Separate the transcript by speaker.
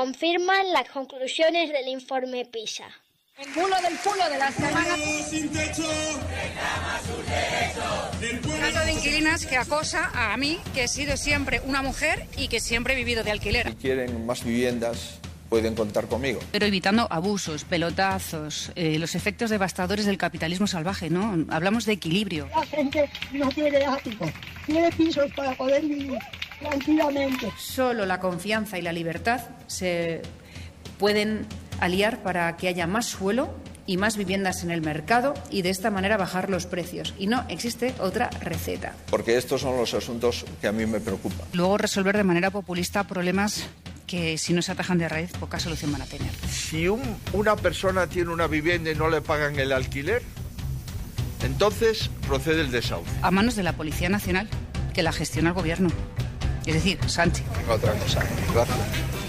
Speaker 1: confirman las conclusiones del informe PISA.
Speaker 2: El bulo del culo de la semana.
Speaker 3: Sin techo, reclama sus derechos.
Speaker 2: Trato de inquilinas que acosa a mí, que he sido siempre una mujer y que siempre he vivido de alquiler.
Speaker 4: Si quieren más viviendas, pueden contar conmigo.
Speaker 5: Pero evitando abusos, pelotazos, los efectos devastadores del capitalismo salvaje, ¿no? Hablamos de equilibrio.
Speaker 6: La gente no tiene áticos, tiene pisos para poder vivir tranquilamente.
Speaker 5: Solo la confianza y la libertad se pueden aliar para que haya más suelo y más viviendas en el mercado y de esta manera bajar los precios. Y no existe otra receta.
Speaker 4: Porque estos son los asuntos que a mí me preocupan.
Speaker 5: Luego resolver de manera populista problemas que si no se atajan de raíz poca solución van a tener.
Speaker 7: Si una persona tiene una vivienda y no le pagan el alquiler, entonces procede el desahucio.
Speaker 5: A manos de la Policía Nacional, que la gestiona el gobierno. Es decir, Sánchez.
Speaker 4: Otra cosa. Gracias.